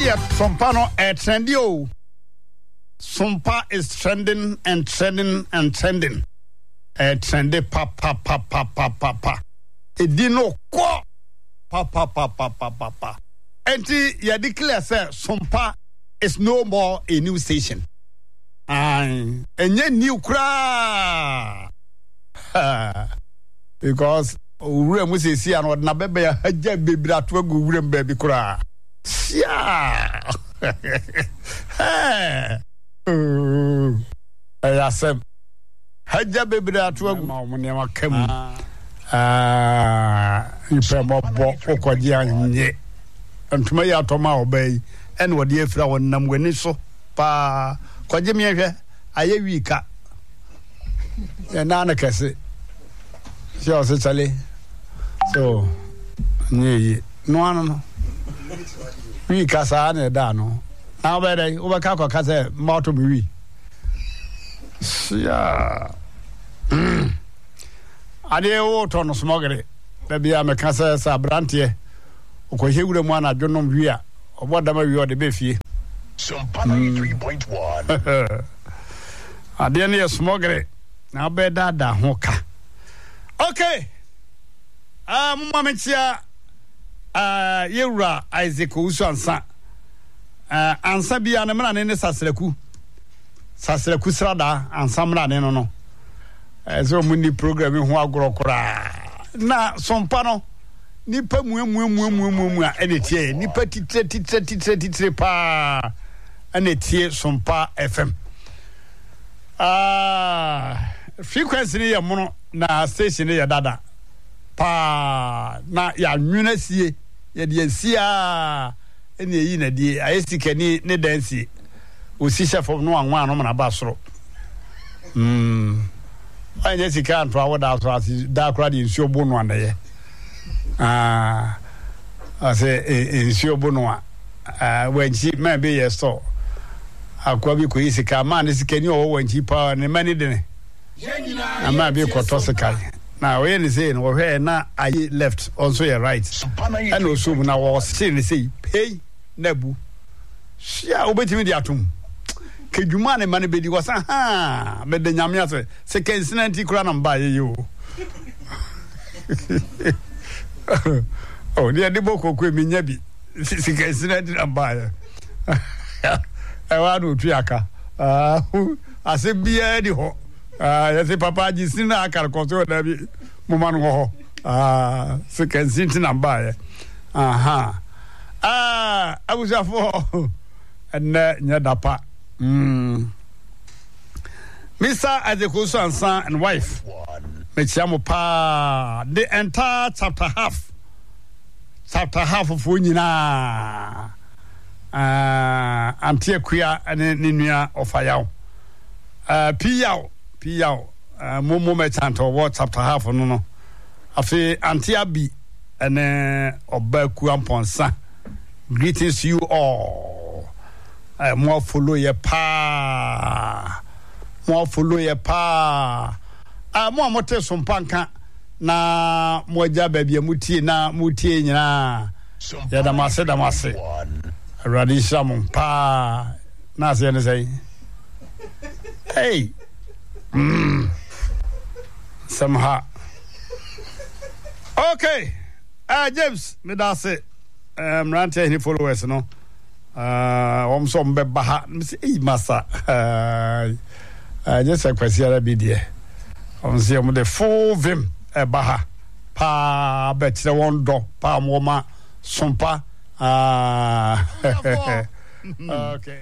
Nadia Sompano trendy. Sompa is trending and trending and trending. Trendy pa. It didn't go pa. And you declare say Sompa is no more a new station. And yet new cry. Because we see and what na bebe ya baby that we go baby cry. Yeah. I said, Haja baby that we go come. You pay more Okodia and to me out of my obey and what dear flower nam when it's so pa Kojimia. I weeka. And Nana Cassie. Just Charlie. So, no. We Casane Dano. Now, better over Caco Casa, Marto Mui. Yeah. I dear old on smuggler. Maybe I'm a Casa Sabrantia. Or he would have won a John Via. Or whatever you are the Biffy. Some 3.1. I didn't smuggler. Now, better than Hoka. Okay. Mamatia Yura Isaac Usansa. Ansa bia na mra ne sasreku srada ansa mra ne no so muni program ho agoro kora na sompa no nipa mu a enetie nipa titre pa enetie sompa FM frequency ne yamono na station ne yadada pa na ya nwunasie ye de asia ene yi na die ayesikani ne dance osi chef no anwa no na ba soro anya sika anto awoda so asi da kra de nsuo bo no anaye ase nsuo bo no wanchi ma be ye so akwa bi ko isika ma ne sikani o wanchi pa ne mani de ne ama bi ko to sika na we ne say no we na ayi left also your right and also na we say pay Nebu. Shia obetimi di atum. Kedwuma ne mane bedi wasa ha me de nyame ase se kensinanti kura na mba ye yo. Oh dia de boko ko eminya bi. Se kensinanti na mba ye. E wa no tuaka. Ase bia di ho. Ya se papa ji sina akar ko so da bi mo man ho. Se kensinanti na mba ye. Aha. I was a for and Nyadapa. Mr. Adekuso and son and wife. Michamo pa the entire chapter half of Winina. Antia Quia and Ninia of Ayao. Piao, Momo Mechanto, what chapter half or no. Afe Antia B and Obeku Ponsa. Greetings to you all. More follow your pa. More mote sompanka na moja baby muti na muti nyina. Ya damase. Radisha pa. Na say. Hey. Somehow. Okay. James, me da say. Rante any followers no some be baha masa just a question be there see the full vim baha pa bet the one do pa moma sompa okay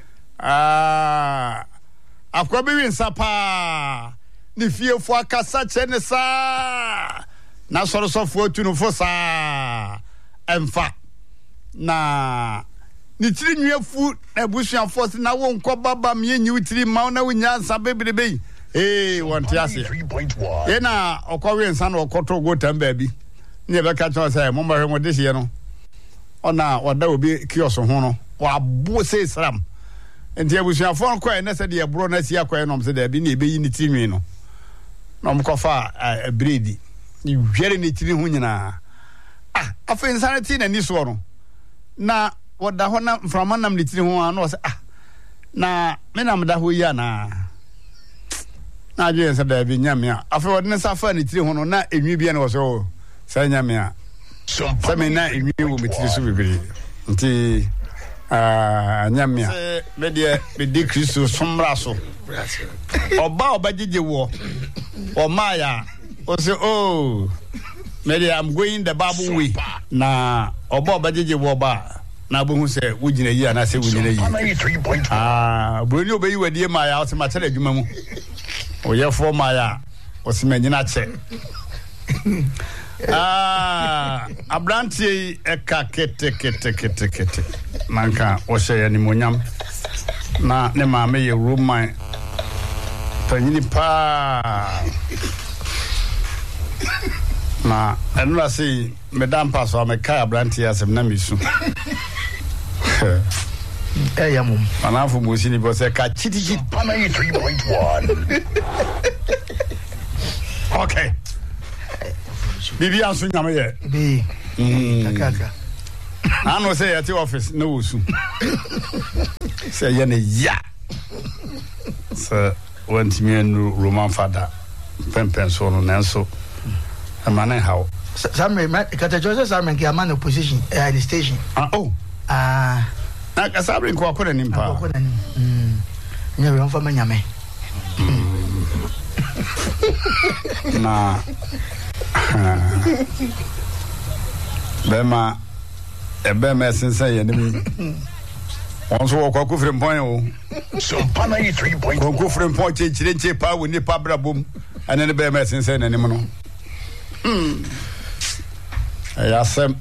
afko be win sapa ni fie fo akasa chene sa na soro so fo tu no fo sa emfa na nitiri nwefu ebusuan force na won ko baba me nyi witiri ma na wonya nsa bebrebe wonte ase ye na okwawe nsa na okoto go tamba bi ne be ka cho say mo ma hwe de hye no ona oda obi kiosk ho no wa bo say sram enti ebusuan for ko na se de bro na si akwa no se de bi na ebe yi nitiri nwi no no mo kofa bredi ni hwere nitiri ho nyina afa insanity na ni so no na wɔda hɔ na mframa nam ne tiri ho a na ɔsɛ na me nam da hɔ yi ana na adwene sɛ da bi nyame a afei wɔde ne sa fa ne tiri ho no na enwi bia na wɔsɛ o sɛ nyame a sɛ me na enwi wɔ me tiri so bebree nti nyame a me de Kristo somra so ɔba ɔbɛgyegye wɔ ɔmaaya ɔsɛ oh me I'm going the Bible way na ɔba ɔbɛgyegye wɔ ba na bohu sɛ wogina yi ana sɛ wogina yi buroni obeyi wadie maaya ɔsɛ ma kyerɛ adwuma mu ɔyɛfoɔ maaya ɔsɛ ma nyina kyɛ abrantie yi ɛka kete manka ɔhyɛ yɛ nimonyam na ne maame yɛ Roman panyini paa na ɛno la sɛ meda mpa so a meka abrantie asɛm na mesu mum manafo musi ni bɔ sɛ ka chitiki 93.1 okay bibi anso nyame yɛ be kaka ano sɛ yɛte office na wosu sɛ yɛ ne ya sɛ wantimi anu Roman fada pɛmpɛn so no nanso ɛma ne haw Samuel kata Joseph Samuel ki ama no position the station na kasabre nko akona nimpa nya we onfa manyame na bema sense ye nimi onso wo kwa kufre mpon o Sumpa 93.1 kufre mpon chechire pa wo nipa brabom ane ne bema sense nanim no ayasem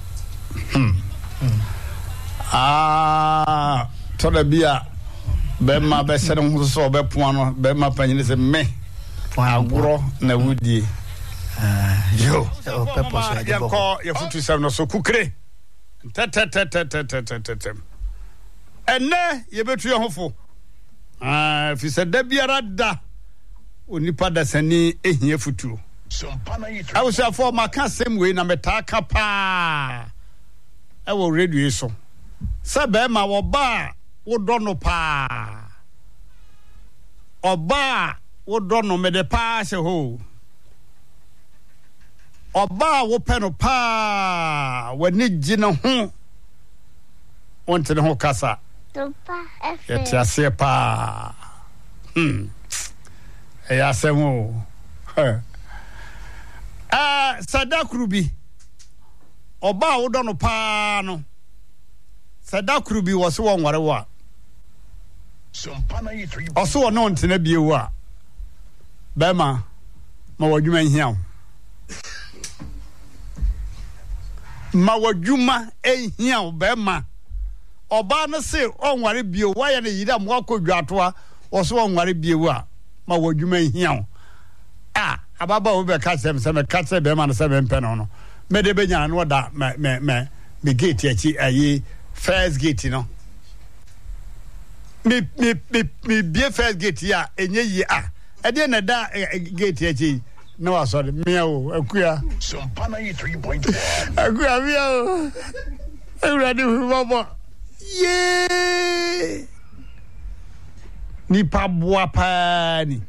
toda bia bema be sere ho so obepon no bema panyine se me agoro na wudie yo purpose ya ko ya futu sam no so kukre tetetetetetetetem enne ye betu ye hofo fi se da biara da onipa da sani ehia futu awusa for maka sem we na metaka pa ewo radio so se be ma wo ba wo do no pa oba wo do no me de pa se ho oba wo pe no pa wani gina ho onte ne ho kasa Topa yeti ase pa ya asemo sadakuru bi oba wo do no pa no sadakuru bi wo so wonware wa oso wo no ntena bi ewu a bema ma wadwuma hia ma wadwuma ehia bema oba no se onware bio waya ne yida mo akodwato oso onware bi ewu a ma wadwuma hia ababa wo be ka sem me ka se bema no se me mpe no me de benya no da me gate achi ayi first gate no me be first gate ya enye yi e de na da gate achi na wa so de me o akua Sumpa 93.1 akua me o ewura de bobo ye ni pa boa pa ni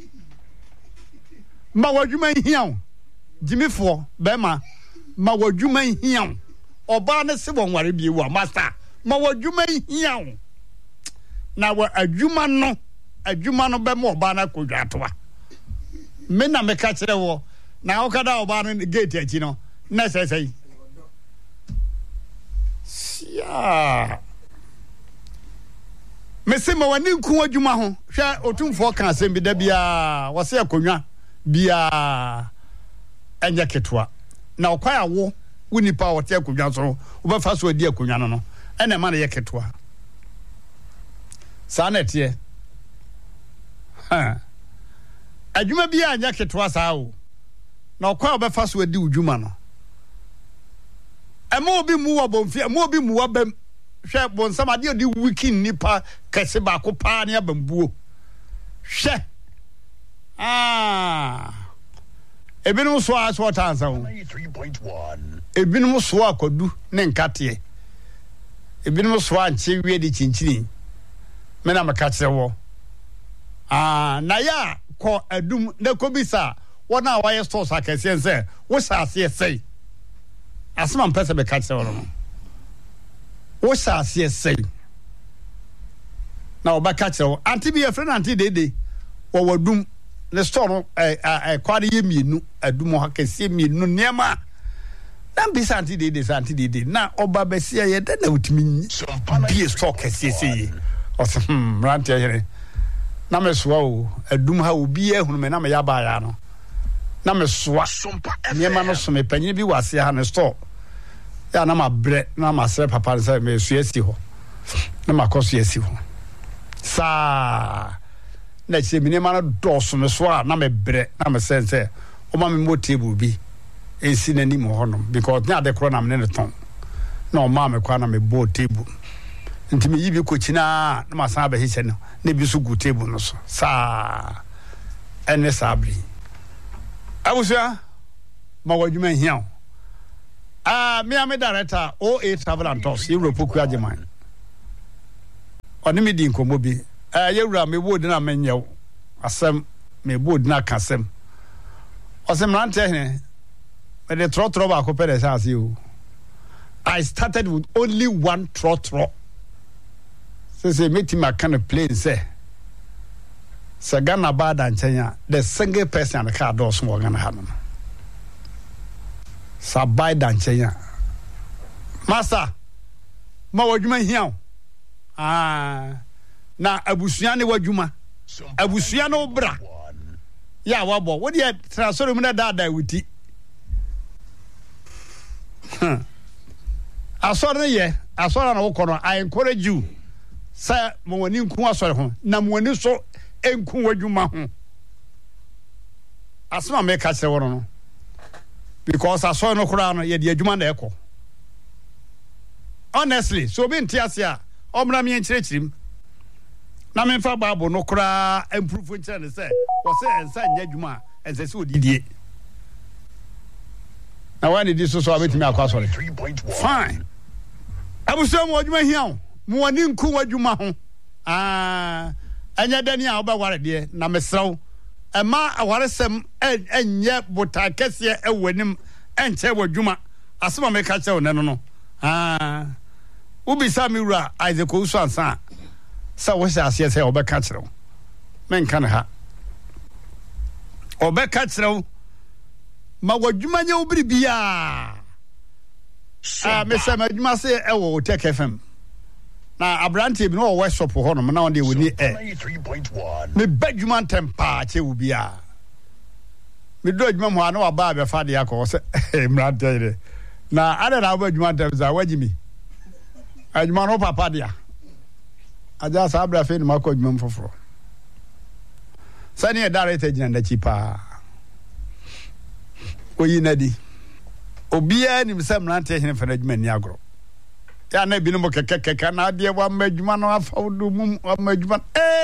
ma wadwuma hian jimifo bema ma wadwuma hian oba ne se wonware bi ewu master ma wadwuma hian na wa adwuma no bema oba na kodwatoa me na me ka kire wo na wo kada oba no gate achi no na sesei sia me se ma wani nku adwuma ho hwe otumfo ka asem bi da bia wo se akonwa bia enya ketwa na okwaya wo wonipa wote akonwa so wo ba fa so adi akonwa no ene ma na ye ketwa sa na tie adwuma bia enya ketwa sa wo na okwaya wo ba fa so adi udwuma no ema obi mu wa bomfi ema obi mu wa bam hwe bonsam ade odi wiki nipa kese ba ko pa ne abambuo hwe ebinum so aso tansa ho 93.1 ebinum so akodu ne nkate ebinum so anche wie di chinchini me na meka kire wo na ya ko adum na ko bisa wona wa ye stores akese nse wo saase esei asema mpese be ka kire wo no wo saase esei na obaka kire wo anti bi ye friend anti dede wo wadum le store no kwade ye mienu adum ha kese mienu niema na bisa anti dede na oba besia ye da na utimi bi store kese sei rant here na mesoa o adum ha obi ehunu me na me yaba ya no na mesoa niema no so me panyin bi wase ha ne store ya na ma bre na ma sere papa se me su esi ho na ma koso esi ho sa na che me niema no doso me so a na me bre na me sense o ma me mo table bi esi na ni mo ho no because na de kro na me ne ton na o ma me kwa na me bo table ntimi yibi ko china na ma san ba hise no na bi so gu table no so sa ene sabri abusia ma wadwuma hia me am director O8 Travel and Tours Europe ku ageman oni me di nkomo bi yewura me bo di na menyew asem me bo di na kasem osem rante he me de trotro ba ko pede sa asi o I started with only one trotro. Say meeting my kind of plane say Sagana bad and Chenya, the single person the car doors more gonna happen. Sabai dan Chenya. Master, ma wajuma here. Na abusuane wajuma. Abusuano bra. Ya wabo, what do you transfer me that with it? I saw an okono. I encourage you. Say mo wani nku asore ho na mo wani so enku wadwuma ho asema me ka kire wono no because asore no kura no ye de adwuma na ekọ honestly so be ntiase a omra me nkirekirim na me fa babo no kura improve nkire ne say wo say ensa nya adwuma ense se odidie na wani di so abetimi akọ asore fine abuso mo adwuma hia mo wani nku wadwuma ho anya dani a obaware de na mesrew ema awaresem enye botakese ewanim enche wadwuma asema me ka che wo ne no ubisa mi wura Isaac Owusu ansa sa wo sha ase se obeka kire wo men kan ha obeka kire wo ma wadwuma nya obiribia me se madwuma se ewo Tech FM na abrante bi no workshop ho no na won woni me badwuma tempa che wo bia me do adwuma mo ana wa ba be fa de akọ se mrante ire na ada na badwuma tem za wagimi adwuma no papa dia aja sa abra fe ni makọ adwuma mfoforo sani e director gina da chipa oyi nadi obia ni mse mrante hene fa adwuma ni agro ya na bi no mo keke na de wa madwuma no afawdo mum wa madwuma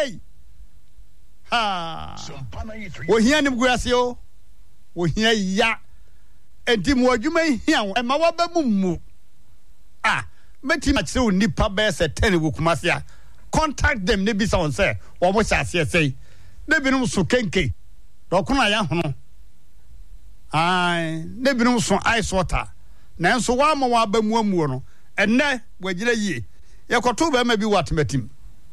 wo hia ni guase o wo hia ya enti mo adwuma hia e ma wa ba mum meti ma kire nipa be se 10 wo kumase a contact them ne bi sa on say wo mo chase sei ne bi no so kenke do kuna ya hono ne bi no so ice water na enso wa ma wa ba muamuo no enne wagire yie yekoto ba ma bi watmetim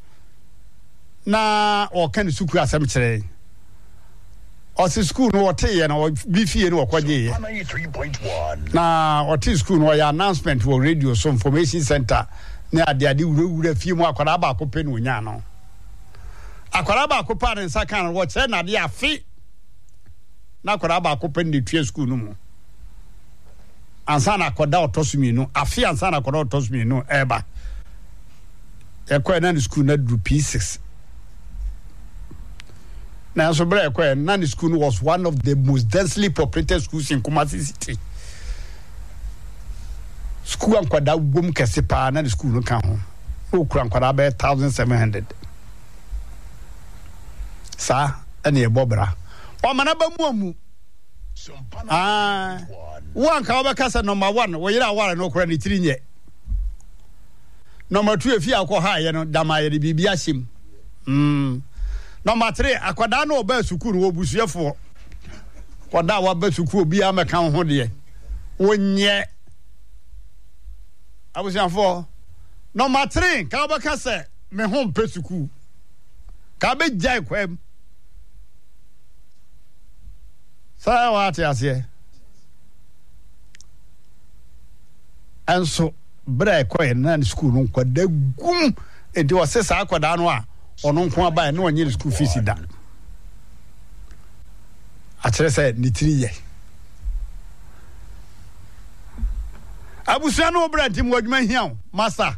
na o kan suku asem kire o si school no wote ye na o bi fie no kwaje ye na o ti school no ya announcement wo radio so information center na ade wura fie mu akwara ba akope no nya no akwara ba akopa ne nsa kan wo kire na de afi na akwara ba akope ne tue school no mu ansana akoda otosuminu afi ansana akoda otosuminu eba ekwa na school na do P6 na so bra ekwa na school was one of the most densely populated schools in Kumasi city school ankwada wom kese pa na school no kan ho o kura ankwada be 1700 sa ene ebobra o mana ba muamu one ka obeka say number 1 wo yira aware no kura ni tiri nye Number 2 if you akọ ha ye no dama ye bibi ahyem. Number 3 akwada na oba sukuru wo busuefo. Kwada wa ba sukuru obi ameka ho de. Wonye abusianfo. Number 3 ka obaka se me ho mpe sukuru. Ka be jai kwem. Sa wa ate ase. Anso bra koy na school no kwada gum enti wo se sa kwada no a ono nko aba na onye school fees da a kire se ni tiri ye abusuano bra ntim wadwuma hia master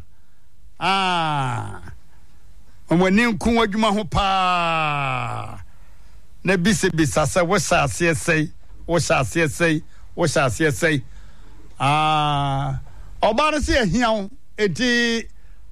omani nko wadwuma ho pa na bisa se wo sha ase sei Obara si ehia eti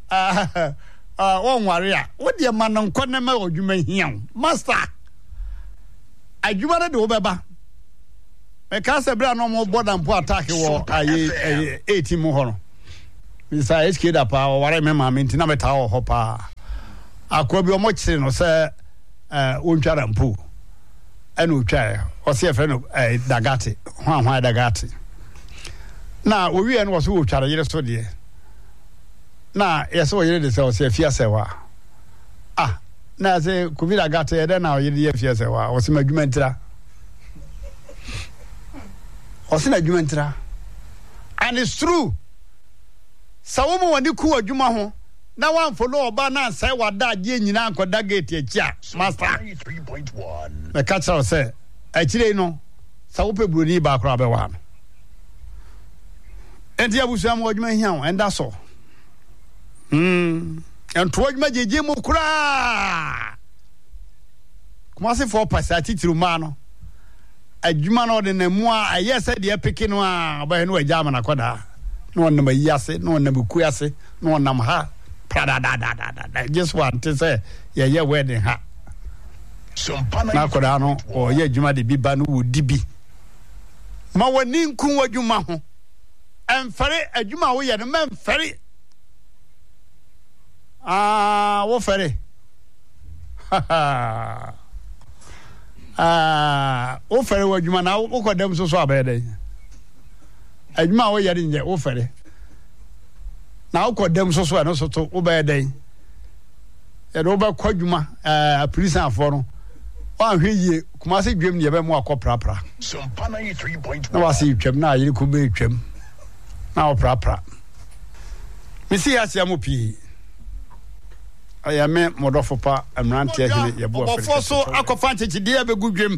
wonware a wo de ma no nkɔ na ma odwuma hia master adwuma de wo beba me ka se bra no mo border mpo attack wo aye 18 mu horo bisa HK da pa ware me ma me ntina meta wo ho pa akwa bi o mo kire no se wontwara mpo ena otwa o se efe no dagate hwan dagate na owie no so wotwara yere so de na yese o yere de se o se afia sewa na se kuvira gata yede na o yere de afia sewa o se madwuma ntira and it's true sawomo wani ku adwuma ho na wan follow oba na sai wada age nyina ankoda gate achia master 3.1 na catch us say achire no sawo pe broni ba kra be wa no enti abusu am adwuma hia ho enda so ento adwuma jeje mu kura kuma se for pasati tiruma no adwuma no de na mu a ayese de epeke no a ba he no agya na koda no on na yase no on na buku ase no on nam ha da just want to say yeah wedding ha na koda no o ye adwuma de biba no wodi bi ma wani nku adwuma ho emfere adwuma wo ye no memfere wo fere wo fere wadwuma na wo kodam so abede adwuma wo yare nje wo fere na wo kodam so no so to wo bede e do ba kwadwuma prison afọ no wa hwe yie kuma se dwem ne be mu akoprapra Sumpana 3.1 na wase twem na ayire ko be twem na wo prapra misi asia mo pi ayame modofo pa amrante ahine yebo afere ofo so akofa nchechide abegu dwem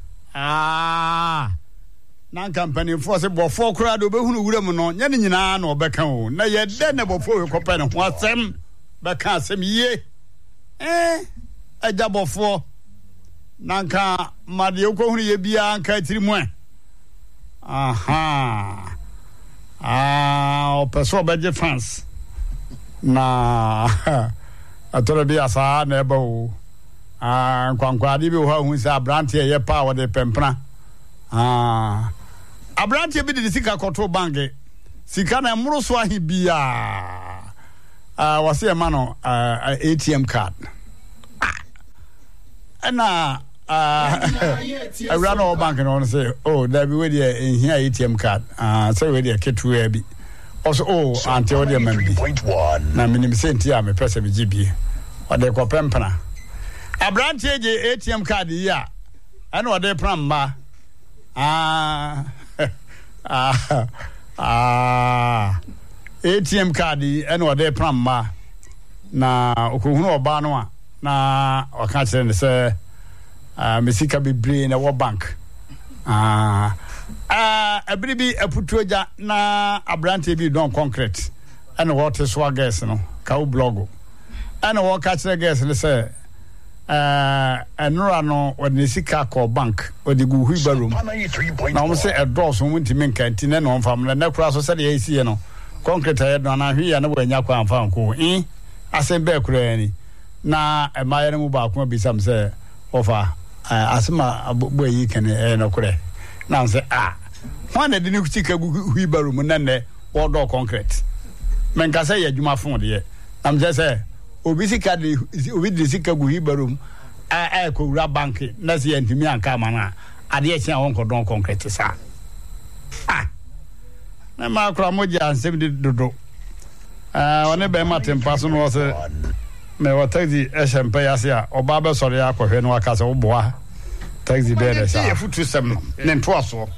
na company for se bofo kura do behunu wuram no nya ne nyina na obeka o na ye de ne bofo we kopa ne ho asem beka asem ye aja bofo nanka made yokohunu ye bia anka tirimu opeso beje fans na atoro bi asa na eba o kwankwade bi ho hu se abrante ye pa wo de pempena abrante bi de sika koto bange sika na muro so ahi bia wase ma no ATM card na run bank no say there be we dey here ATM card say we dey ketu e bi also until the member na minim senti a me pese bi gb o de ko pempana abrante je ATM card yi a ana o de pramma ATM card ana o de pramma na okohunu oba no a na o ka kire ne se mesika bebre na wo bank abribi aputuoja na abrante bi don concrete and what is wa gas no ka blog and what catch the gas le say enura no odne sika ko bank odigu huiba room na o say edos won ntimi nkanti na no fam na kura so say dey isi no concrete head no na hwi ya na wanya kwa amfa nko asem be kura ni na emaye no ba ko bi sam say ofa asema boyi kene no kure na say when the new sika huiba room na ne odo concrete menka say adwuma fon de am just say obi sika de obi de sika gu hibarom ko wura bank na se yantimi anka mana ade e chia won kodon concrete sa na ma kra moja ansem de dodo one be matempa so no se me wa taxi SMP ya se a oba be sori akohwe no aka se wo boa taxi be re sa futu sem no ne nto aso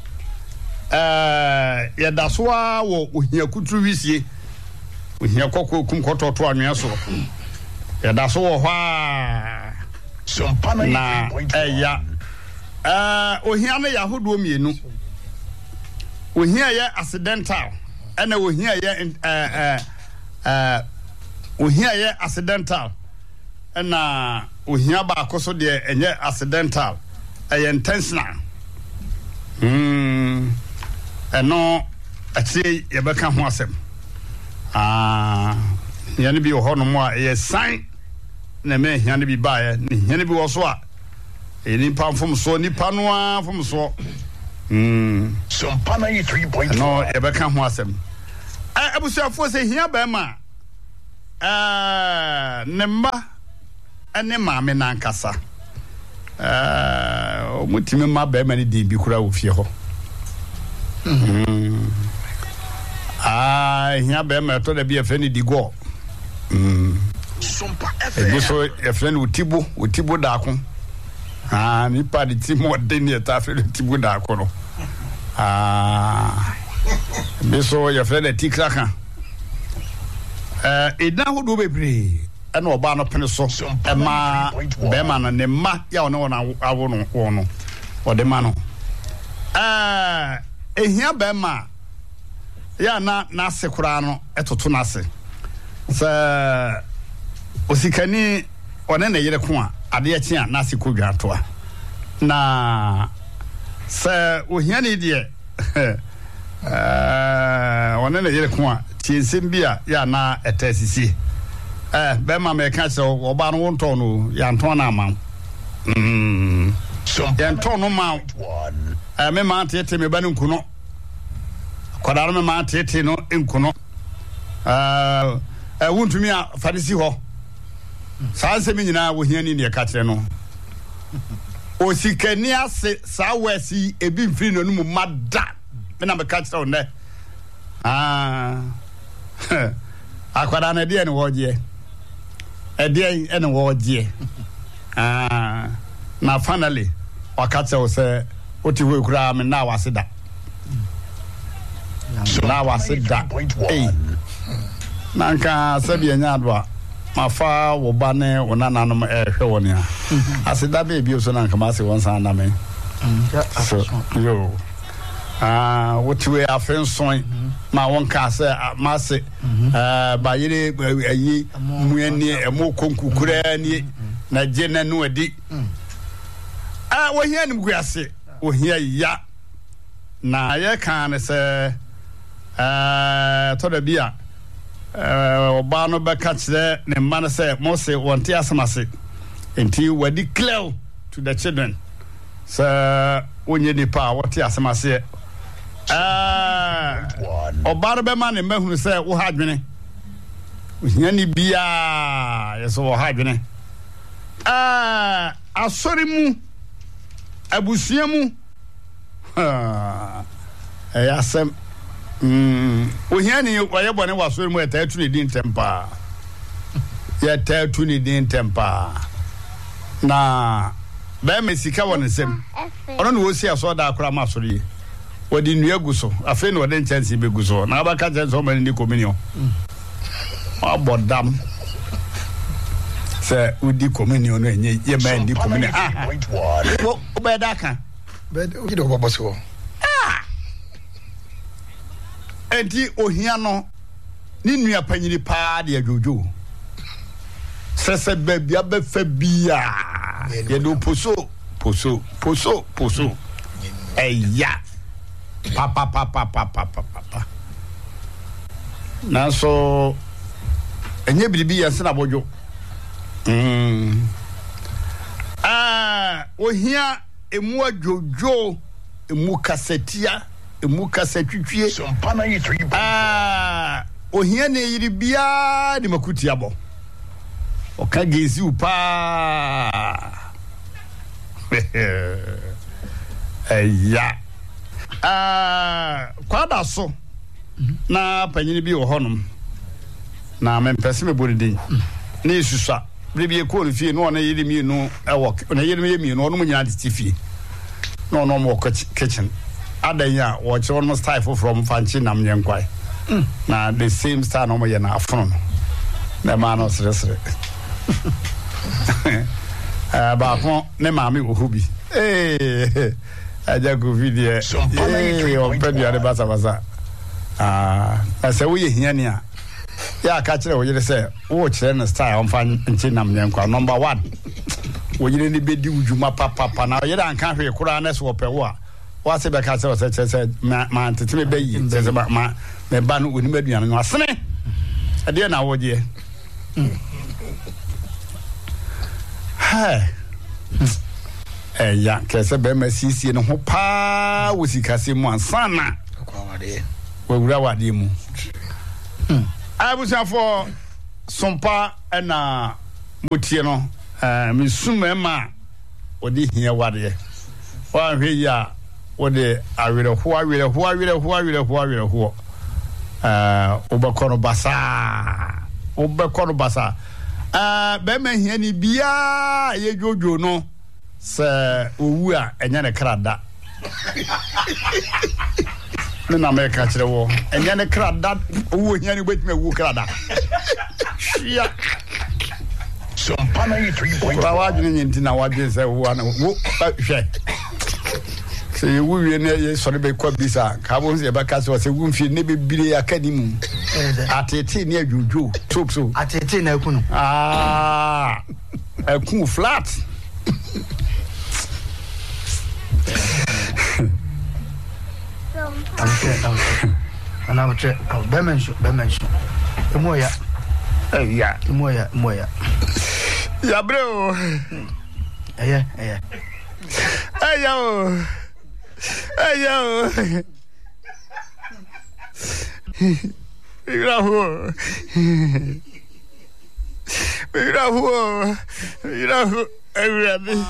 ya da so a wo ohia kutu wisie ohia kokko kum kototo anwea so ya da so wo hwa na ya ohia ne ya hodo mienu ohia ya accidental ana ohia ya ohia ya accidental na ohia ba akoso de enye accidental intentional eno ati ye beka ho asem ya ne bi ho no mo a ye sign na me hia ne bi ba ye ne hia ne bi wo so a eni pamfom so ni panoa fom so Sumpana 3.1 no ye beka ho asem abusuafo se hia ba ma ne mba ene maame na nkasa omutime ma ba ma ne din bi kura wo fie ho hia ba ma to da bi efe ni digo Sumpa FM so efe ni utibu da ko ni pa di timo de ni eta fe utibu da ko no biso ya fe na tikra kan edna hodo bebre ana oba no pene so ma be ma no ne ma ya ono na awo no wono ode ma no ehia be ma ya na sekura no etoto na se sa osikani one na yere ko a ade ya chia na seko dwato a na sa ohia ne de one na yere ko a tiensem bia ya na etasisi be ma me ka se oba no wonto no ya nton na ama ya nton no ma me ma tete me ba no nkuno kodaro me ma tete no nkuno wontumi a farisi ho saanse me nyina wo hia ni ne ka kire no osikani ase sa wasi ebi mfiri no mu mada me na me ka kire ne akwara na de ne woje ede ene woje na finally wakati o se oti we kura me na waseda na waseda nanka sabi anya adwa mafa wo ba ne onananom ehwe woni a aseda be bi so nanka ma se won san na me so yo what we afenson ma won ka se ma se ba yire ayi muani emo konkukura ni na je na no adi wo hia nim guase wo hia ya na ye kan se to da bia oba no be ka kire ne man se mo se wonte asamase enti wadi clear to the children so onye ni pa wote asamase oba be man ne mahunu se wo ha dwene ohia ni bia yeso wo ha dwene asori mu abusia mu asem ohia ni oye bone wasori mu etatu ne din tempa ya tatu ne din tempa na be mesika won sem ono no wosi aso da akora ma asori wodi nuagu so afi no wodi chance be gu so na ba ka chance o mani ni communion abodam se udi communion no enye ye ba ndi communion wo be da kan be o gido ko boso enti ohia no ni nua panyini pa de adwojo sese bebia be fa bia ye do poso eya pa na so enye bibi ya se na bojo ohia emu adwojo emu kasetia emu kasetwitwie ohia ne yiri bia de makuti abo oka gezi upa ya kwada so na panyini bi wo honom na mempese me bodin na isusa bibie ko no fie no na yiri mi no ewo na yiri mi no no nyina de tifie no mo kitchen adanya wo che one style from fanchi nam nyenkwai na the same style no mo ye na afono no na ma no sere ba ko ne ma mi wo hobi aja go video o pedi ade basa ase wo ye hia ni a ya ka kire wo yire se wo kire na style on fan nchi nam nyenkwa number 1 wo yire ni bedi ujuma papa na yire anka hwe kura na se wo pe wo a wa se be ka se wo se ma ntete be yi se ma me ba no oni maduan no asene ade na wo je ya kese be ma sisi no ho pa wo sikase mu ansana kwawade wo wura wade mu abusa for sompa na mutie no me suma ma odi hia wade wa hwe ya wode awere ho obekoro basa be ma hia ni bia ye jojo no se owu a enya ne krada na me ka kire wo enya ne krada owu hia ni betime wu krada shia Sompana 3.1. Kwa wajini nyinti na wajini se wana wo hwe se wu wie ne ye sori be kwa bisa ka bo se ba ka se wo mfi ne be bire akadimu atete ne adwudwo so atete na ekunu ekun flat Anamche bemensho emoya emoya ya bro aya Mirahu everybody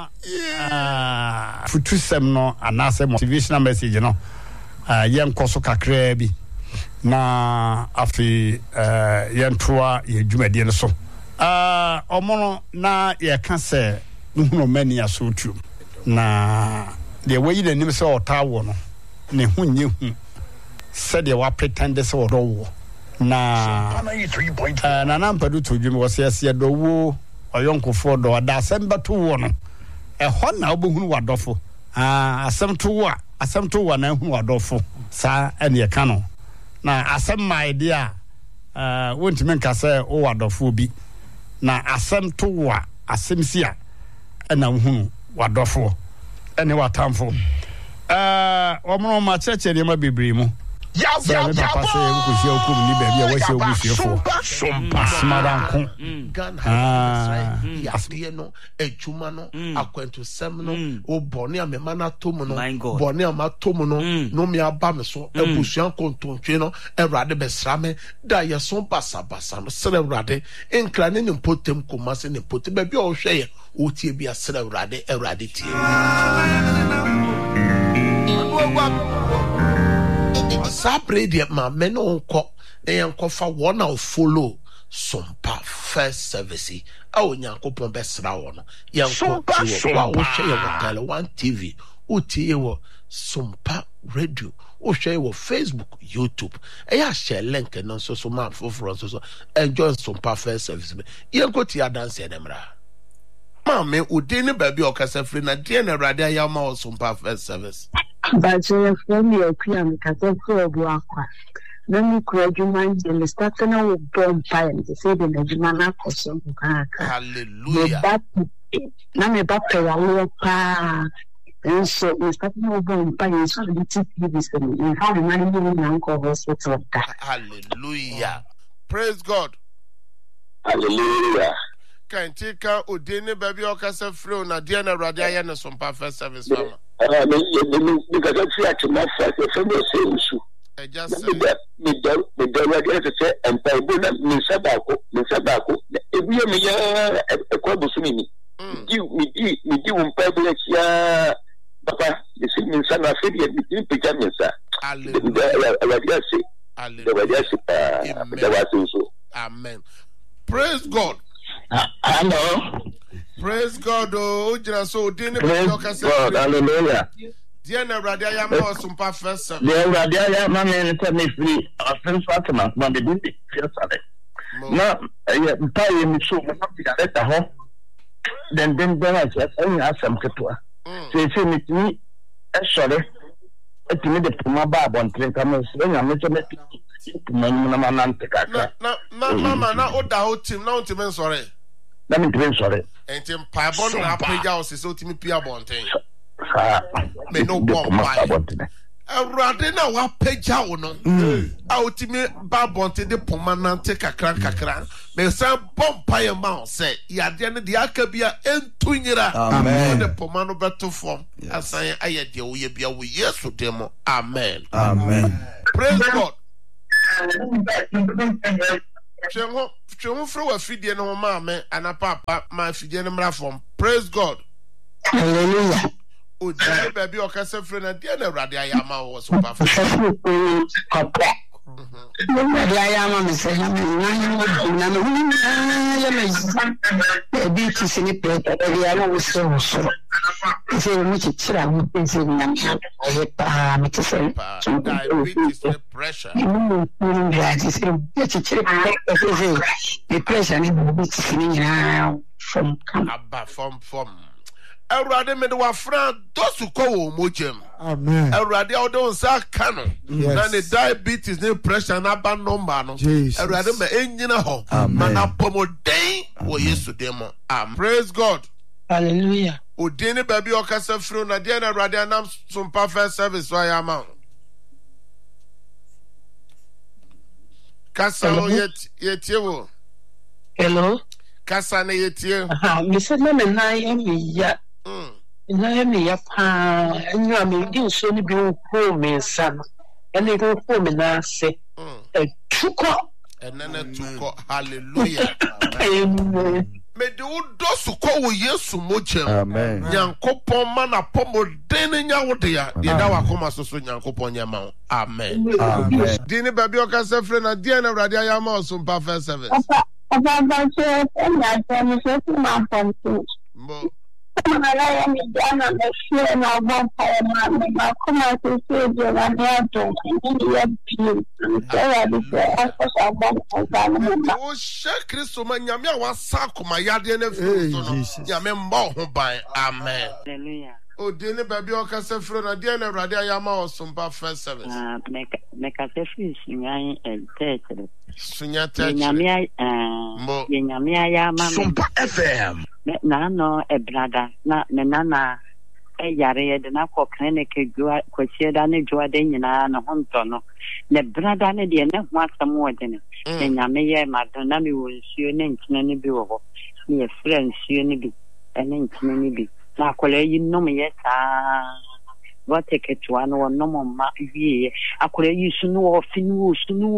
futu sem no anase motivational message no yen koso kakra bi na afi yen toa ye dwumade no so omono na ye ka se nuno mani asotu na de wayi na nim se otawo no ne hunye hu se de wa pretend se odowo na na nampadu to dwum wo se ase dowo oyonkofo do da semba to wo no ho na obohunu wadofo asem to wo na hu wadofo sa ene ye ka no na asem my idea wontime nka se o wadofo bi na asem to wo asem sia ena hu wadofo ene watamfo omono ma cheche de ma bebre mu ya papa say we ko share okum ni ba bia wa share obusuefo smadanko Ghana ya no ejuma no akwantu sem no o bone amema na tom no bone amatom no no me aba me so abusuan kontontwe no ewrade besrame da ye so basa no sere ewrade enkra ne mpotem komase ne pote ba bia o hwe ye o tie bia sere ewrade tie Sabre de ma meno ko na fa wona o follow Sompa first service a Nyankopon besra wo no Sompa wa wo hwe ye Tele 1 TV o tie wo Sompa radio o hwe wo Facebook YouTube ya share link no so ma foforo so enjoy Sompa first service ye ko ti dance e demra Mame udini baby okasa free na die na rade ya ma wo Sompa first service But you from your cream, Cateco Buaqua. Then you could you mind the starting with bomb fire to say the Najimana for some. Hallelujah. Name back to your pa. And so we starting with bomb fire, so the TV and how the money uncle hospital. Hallelujah. Praise God. Hallelujah. Can take udini baby okasa free na die na rade ya na Sompa first service mama. Because I see at my first, the famous issue. I just me the say and by me sabako if we me a quabusini. You umpire papa, the singing son of Philip, you became sir. Amen. Praise God. Hello. Praise God. Oh, so didn't God. Hallelujah. Dear Radia Yama some first. Dear Radia Yama, tell me free. Our friends Fatima, but they didn't feel sorry. Now, I tell you, so at the home. Then I said, I asked some Katua. So you see me, sorry. It's me the Puma Bab on train coming. I'm not Mama, now what the whole team now to sorry. Let me drink sorry. And Tim Pabon and pay house is so to me Pia Bonte. May no bomb. Radena wa peja wono ultimate babonte de pomanante kakra me san bompa ye ma say ya de ne de akabia entunyira amen de pomano beto form asan aye de wo ye bia wo yesu demo amen praise God Chemo fro wa fidie no ma me ana papa ma fidie no mra form praise God hallelujah. O jẹ́ bẹ̀bí ọ̀kẹ́ sẹ́fúrẹ́ náà díẹ̀ náà ìrọ̀lẹ́ ayé àmà wọ̀ sọ pa fún mi. Kọ̀pẹ́. Ìrọ̀lẹ́ ayé àmà mi sẹ́ yá mi ìnáyà mi ẹbí ti sí ní pẹ̀lú ẹbí àmà wò sí ọ̀hún sọ̀rọ̀. Ṣé omi ti tíra àwọn pèsè ìnáyà ọ̀yẹ́ pàà mi ti sẹ́. Diabetes and pressure. Ìmú mi rẹ̀ àti sẹ́ ẹ̀ ti tíra ẹ̀fẹ́ ẹ̀ pressure ní bẹ̀bí ti sí ní yàrá fọ́ọ̀mù kan. Àbá fọ́ọ̀mù. Erade me de wafra dosu ko wo mojem. Amen. Erade odo nsa kano. Na ne diabetes ne pressure na ba number no. Erade me enyina ho. Mana pomoden wo Yesu demo. Praise God. Hallelujah. Odini baby okasa fro na dia na erade anam some perfect service wa ya ma. Kasa o yetie wo. Hello. Kasa na yetie. Me said na me na ye me ya. Na me ya pa enwa me di nso ni bi ko me nsa no ene ko me na se tuko enene tuko hallelujah amen me de udo suko wo Yesu mojem amen Nyankopon ma na pomodin nya wo de ya de da wakoma so Nyankopon nya ma amen dini baby okasa frɛ na dia na awurade ayama osum pa first service Papa che enya tani se ma pompo mo Malaya mi jana na shule na bompa ya mami makuma sisi na niato ni ya pili sewa dise akosa bompa zana mama o she Kristo ma nyame a wasa koma yade na fi so no nyame mba ho ban amen hallelujah o dini baby okasa frɛ na dia na awurade ayama osum pa first service meka tefi sinyan tete sunya tete nyame mo nyame ya mama Sumpa FM. na no ebrada na nana yare de na ko clinic gwa ko sieda ne jwa de nyina na honto no ne brada ne de ne ho asam wode ne nyame ye madonna mi wo nsuo ne nkina ne bi wo ho ne ye friend nsuo ne bi ene nkina ne bi na akola yi nom ye saa what take it one or no ma wie akola yi sunu wo finu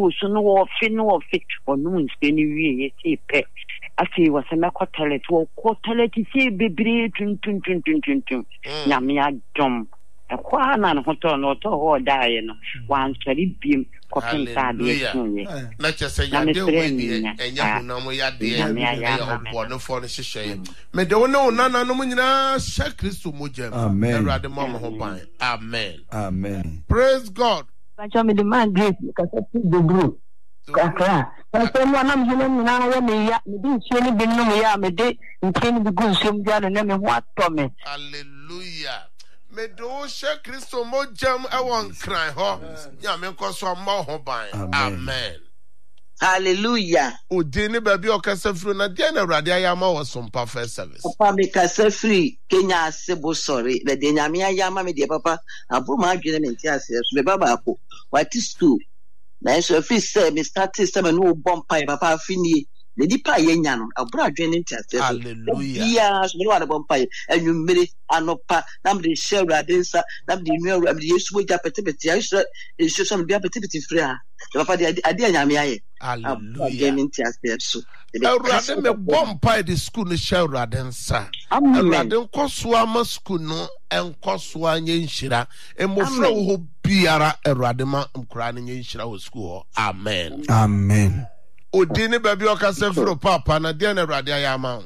or no nspeni wie ye pe afi wasema kwa toilet si bebre tun nyame adom kwa na no to no to ho daaye no wan sori biem ko pinta de sunye na chese ya de we ni enya hunam ya de ya obo no fo no hyehyɛ me de wo no nana no nyina sha Kristo mojem Awurade ma mo ho ban amen praise God bacha me de man grace ka se the group kakra so mo na me na ya me ya me di nsuo ni bi no me ya me de nkeni bi gu nsuo mu ya no na me ho atome hallelujah me do she Kristo mojem e won kran ho ya me nko so mo ho ban amen hallelujah odini baby okasa fru na dia na Awurade ayama wo sompa first service papa me kasa free Kenya asebo sorry be de nyame ayama me de papa abu ma adwene me nti ase so be baba ko what is to na so free say me start system no bomb pie papa fini The deeper yen, a broad draining test. Hallelujah. Yes, no one about pie, and you made it, and no pa, number share radinsa, number the use with appetity. I should some be appetity free. The idea Yamia. Hallelujah. Erade me bomb pie the school no share radensa. Erade nkosua school no enkosua nyenhira. Emofra wo biara erade ma nkura nyenhira wo school. Amen. Amen. Odini baby okase fro papa na dia na erade ayama.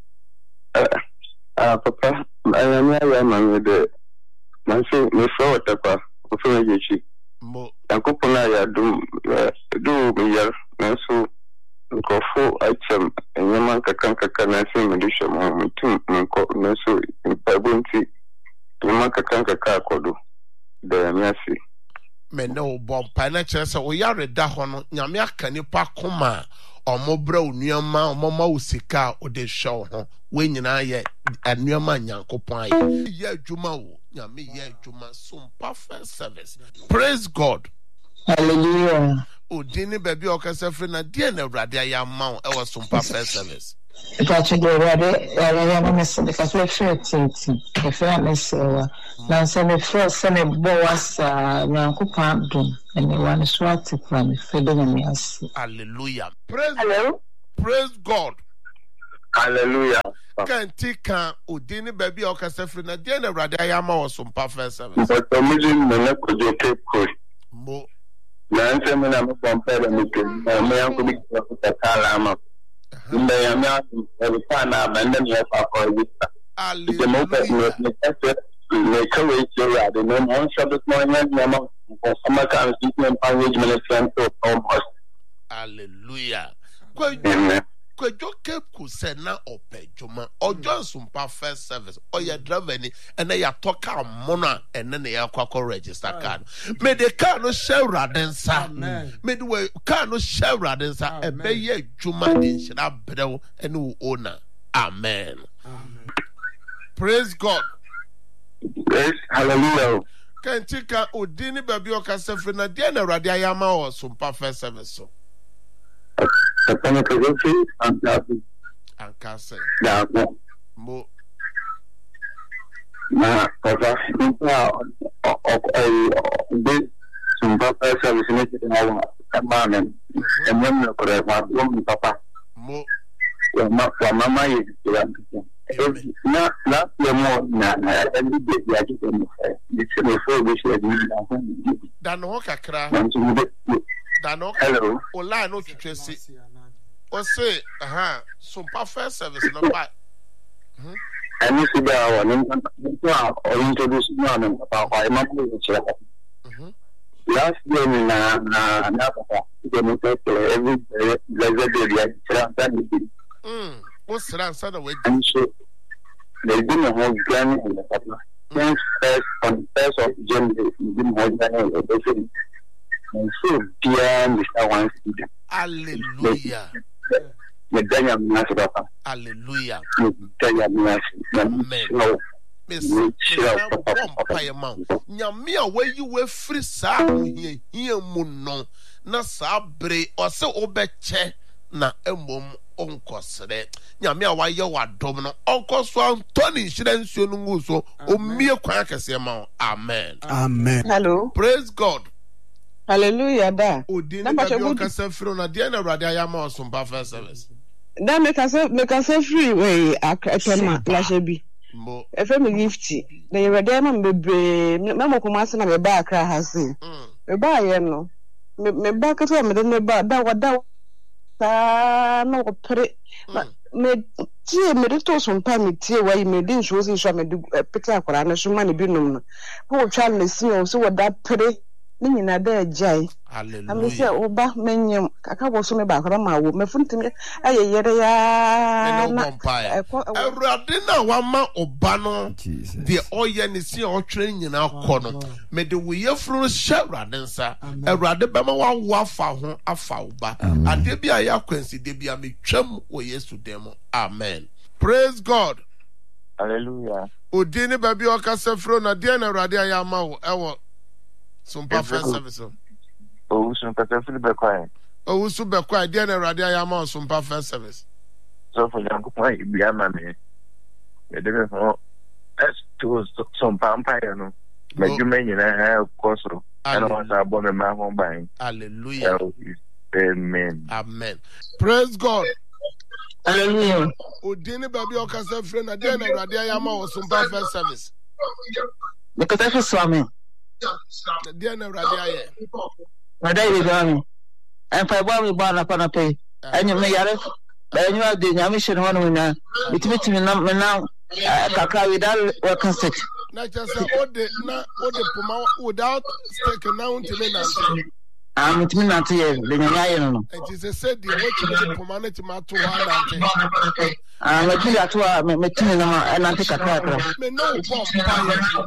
Papa, I am a man with the man say me so whatever. Ofo yechi. Mo. Yankopona ya do me ya na so nkofo akyem enyeman kakanka na se medisha mo mutum nko na so impabonti enyeman kakanka akodo da miasi Me no bompa na kyerese wo yare da ho no nyame aka nipa koma omobra onuama omoma usika ode hwe ho we nyina ye anuama nyankopon aye ye adwuma wo nyame ye adwuma so perfect service. Praise God. Hallelujah. Odini baby okase free na die na awrade ayama e was some perfect service. If I check the awrade ayama mess because we free tinti e free mess na say me first say me boss nyankopon dum and the one swat from fedo me as. Hallelujah. Praise Hello. Praise God. Hallelujah. Can't can Odini baby okase free na die na awrade ayama was some perfect service. But the million na ko je ke ko Mo na nse me na mo compare me ke me yanko bi ko kala ama nda ya me aso fa na banda me fa ko yita ite mo pe me tete me kawe jira de no mo shabe mo nya mo ko sama ka statement language minister to almost. Hallelujah. Kwejo kepu se na opejuma ojo nsumpa first service oya driver ni ene ya toka mona ene ne ya kwakọ register card me de car no share radensa me de we car no share radensa ebe ye adwuma de nhira brew ene wo owner. Amen. Praise God. Yes, hallelujah. Kentika odini baby okase free na dia na rade ayama o sumpa first service so Kapana kazofi ankase na mo na papa de sumpa service ne ke na kamanen emem na kore ma papa mo wa mama ye na yemo na ndi de ya ji mo ni se me fo be se ni dan ho kakra Dano, hello. Ola no twetwesi. O say, sumpa first service no buy. Ani si da wa no introduce me on papa ma ko chira. Last year na papa de mo te every day ya chira tan ni. O sira nsa na we. And so they didn't have gun in the papa. Since on first of January, didn't have gun in the and so dear Mr. One. Hallelujah. Hallelujah. Amen. Miss Nyamia where you were free sa here muno na sabre or so obeche na emom onkosre Nyamia wa ye wadom no onkoso Anthony Shirensu no so omie kwan akese ma. Amen. Amen. Hello. Praise God. Hallelujah da. Odini baby okase free na dia na rade ayama osumpa first service. Da make us free way akema lashe Mo efe me gifti na yewede ma bebre me mo kuma se na me ba akra ha se me ba ye no me ba ka to me de me ba da wada ta no ko pre me tie me de to so mpa me tie wa me de nso si so me de pete akora na so ma ne bi num no ko twa na si o so wada pre ni nyina da jai. Hallelujah. I'm say oba menyem aka bo so me ba akora ma wo me funtim ayeyere ya na Awurade na wama oba no de oye ne si otwere nyina kɔ no me de wo yefuru hye Awurade nsa Awurade bema wa wo afa ho afa oba ade bia ya kwansi de bia me twam wo Yesu dem. Amen. Praise God. Hallelujah. Odini baby okase fro na de na Awurade ayama wo ewo sumpa first service. Oh, so pata fili be kwa. Oh, super quiet. Dear Radio Yama, some first service. So for example, I be a man. The different as to some vampire, no. But you mean I have Koso. I don't want to bomb my home buying. Hallelujah. Amen. Amen. Praise God. Hallelujah. Udini baby okasa friend na dia na Radio Yama or some first service. Because I saw me. Dia na Radio Yama. Madai is on. And for one we born upon a pay. And you may have you are the mission one winner. It makes me now. Kaka without working set. Not just all the Puma without taking out to me. I'm with me not here. It is a said the way to Pumana to Matu. I'm a killer to a material and I take a car. Me no bomb.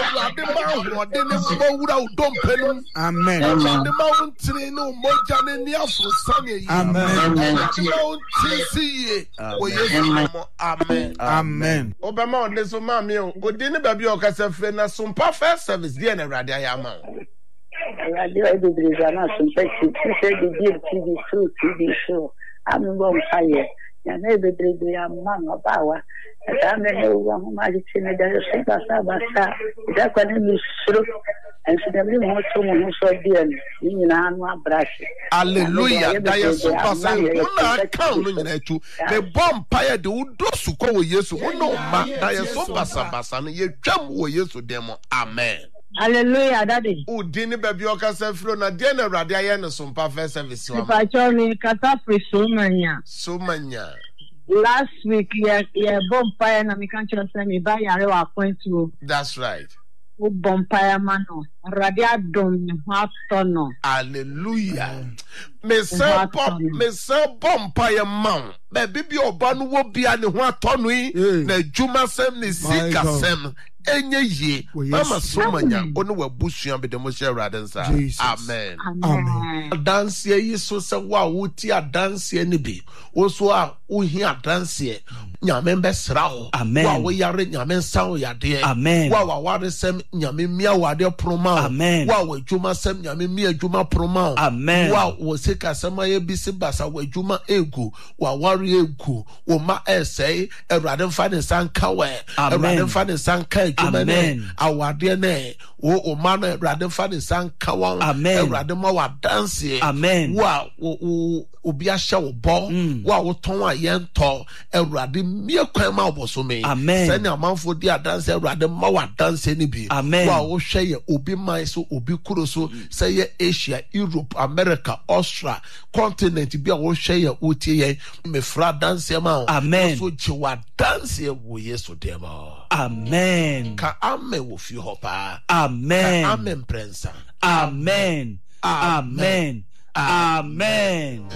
Amen. Amen. The mountain no more than any afro sunny. Amen. Amen. Obama, there's a mammy. Good dinner, baby, or Casa Frena, some perfect service, dear Radiama. Radio everybody are not some sexy. She said the TV show. I'm going fire. And everybody are man of power. And I'm the one magic in the Sabasa. That one is true. And she never wants someone who saw dear in an brush. Hallelujah. Dias count to the vampire do so call yes, no man. Dias Basan, ye jump with yes to them. Amen. Hallelujah, Daddy. Oh, dinner baby, or Casa Frona, dinner Radiana, some perfect service. If I told me Catapri so mania. Last week, yeah, bonfire, and we can't just send me by a point to. That's right. Bonfire mano, Radia dom, half tonno. Hallelujah. Me say bonfire man. Baby, your ban will be an what tonui, the Juma sem, the Zika sem. Enye ye mama so manya ono wa busua be demo share radensa. Amen. Amen. Dance ye so se wa wuti dance ni bi wo so a wo hi dance nyame be sra ho wa wo yare nyame san wo yade wa ware sem nyame mia wade proma wa wo adwuma sem nyame mia adwuma proma wa wo sika sem aye bi se basa wa adwuma egu wa ware egu wo ma esei ewrade fa ne san ka we ewrade fa ne san ka amen. Awade ne wo man ewrade fa ne san ka wan ewrade ma wa dance amen wa obi ahye wo bo wa wo ton aye nto ewrade mie kwan ma oboso me se ne amanfo di dance ewrade ma wa dance ni bi wa wo hwe ye obi man so obi kuro so se ye Asia, Europe, America, Australia continent bi a wo hwe ye otie ye me fra dance ma so jiwa dance ye wo yeso dem amen ka amen wo fi hopa amen ka amen prensa amen amen amen.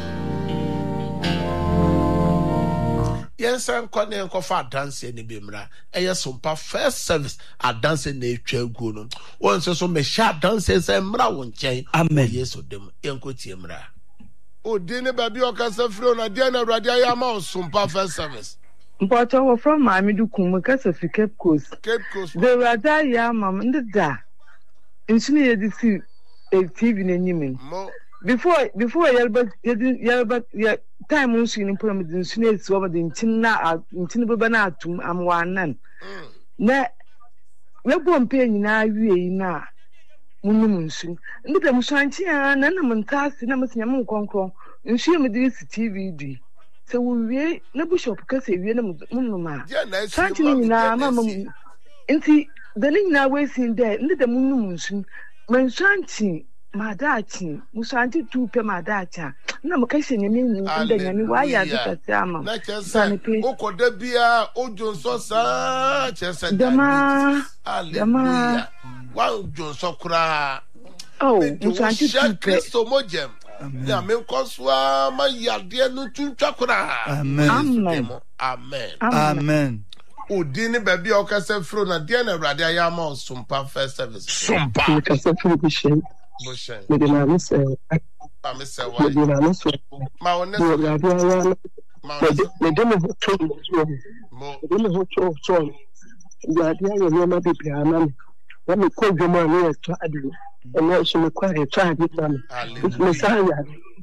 Yes, I'm calling for dance any bimra. Sumpa first service a dance in nature gunum. Once so me sharp dances and mra won't change. Amen. Yes, of them, Uncle Timra. Oh, dinner baby or casa frona, Diana Radiama, Sumpa first service. But our from my middle because of Cape Coast. Cape Coast. The Radaya, Mam, and the da. And she needed to see a TV in Yemen. Before Yelbert, time was in Pyramid Snakes over the Intina Banatum, I'm one nan. Na won't pay now, we na Munumunsun. And the Mushanti and Nanamantas, Namasamu Conco, and she made this TV. So we never shop because we are Munuma. Santi na Mamma. And see, the link now wasting there, and the Munumunsun. Manshanti. Madachi, Musanti tu pe madacha. Na mukashe nyemi ndenya why ya dikasama. Na chesa oko de bia ojo so sa chesa dama wa ojo so kura. Oh, Musanti tu pe Kristo mojem. Ya me koswa ma yade no tuntwa kura. Amen. Amen. Amen. Udini baby o kase fro na dia na Awurade ayama Sumpa first service. Sumpa kase fro bi she. Bushen. Me na me say. Me say why? Me na me say. Ma won Awurade ayama. Me de me hoto. Mo. Me de me hoto so. Awurade ayama ma bibli ana me. Na me ko dwuma na e to adu. E na so me kwa e to adu na me. Me say ya.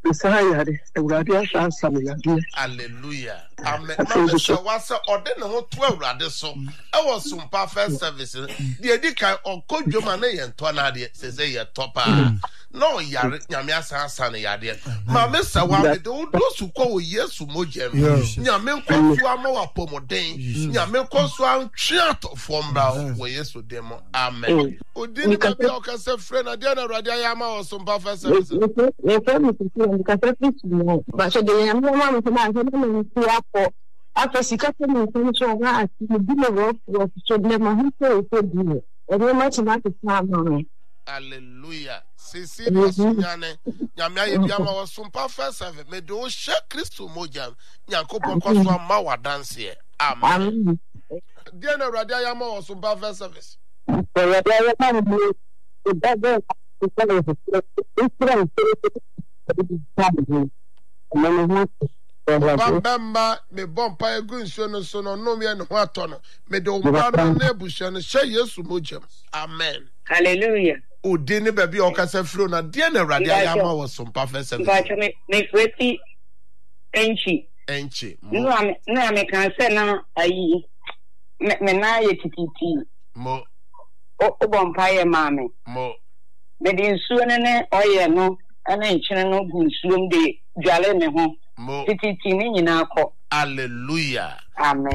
Hallelujah. Amen. Mama so wasa ode ne ho to awurade so. E wo sumpa first service. De edi kan okodwoma na ye nto na de se ye topa. No yare nyame asa ne yade. Mama so wa de do su ko wo Yesu mojem. Nyame nko so ama wa pomoden. Nyame nko so antwe atofom bra wo Yesu demo. Amen. Odini ba bia o ka se frɛ na de na awurade ayama wo sumpa first service. But so the young woman after she got them in so that the dinner was so never who so and much about the time. Hallelujah. Sisi Nyane, Nyamia Yama was sumpa first service. Me do share Christo Mojam, Yankopon Koswa Mawa dance here. Amen. Diana Radia Yama was sumpa first service. Bamba me bompa egunso no so no no me no atono me de umba no na ebuso no hye Yesu mojam. Amen. Hallelujah. Odi ne ba bi o kasa fro na de na Awurade ayama wo so mpa fa service. Ba me freti enchi no me kan se na ayi me na ye tititi mo o bompa ye mame mo me de nsuo ne oye no ana nkyene no gu nsuom de dwale me ho tititi ni nyina akọ. Hallelujah. Amen.